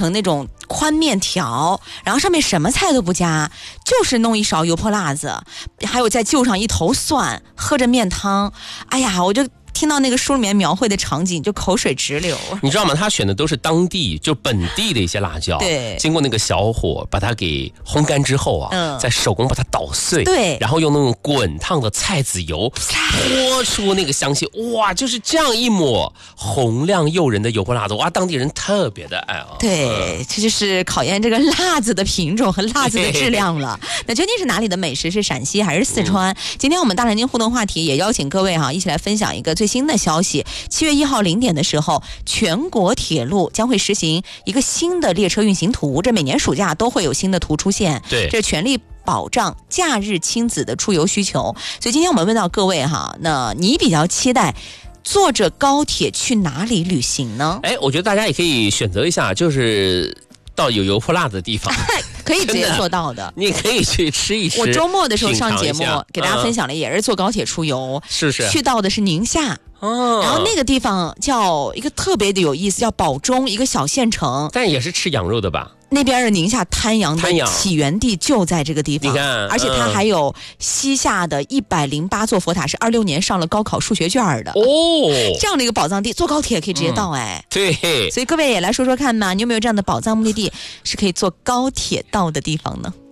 成那种宽面条，然后上面什么菜都不加，就是弄一勺油泼辣子，还有再就上一头蒜，喝着面汤。哎呀，我就听到那个书里面描绘的场景，就口水直流。 你知道吗？他选的都是当地就本地的一些辣椒， 对， 经过那个小火把它给烘干之后啊，再手工把它捣碎， 对， 然后用那种滚烫的菜籽油泼出那个香气，哇，就是这样一抹红亮诱人的油泼辣子，哇，当地人特别的爱啊。 对，这就是考验这个辣子的品种和辣子的质量了。那究竟是哪里的美食？是陕西还是四川？今天我们大南京互动话题也邀请各位一起来分享一个最新的消息。7月1号0点的时候，全国铁路将会实行一个新的列车运行图，这每年暑假都会有新的图出现。 对， 这全力保障假日亲子的出游需求。所以今天我们问到各位那你比较期待坐着高铁去哪里旅行呢？ 我觉得大家也可以选择一下，就是到有油泼辣的地方可以直接做到的， 你可以去吃一吃。 我周末的时候上节目给大家分享了，也是坐高铁出游， 是去到的是宁夏。然后那个地方叫一个特别的有意思，叫宝中，一个小县城， 但也是吃羊肉的吧？ 那边的宁夏滩羊的起源地就在这个地方， 你看， 而且它还有西夏的108座佛塔，是26年上了高考数学卷的这样的一个宝藏地，坐高铁也可以直接到对， 所以各位也来说说看嘛，你有没有这样的宝藏目的地是可以坐高铁到的地方呢？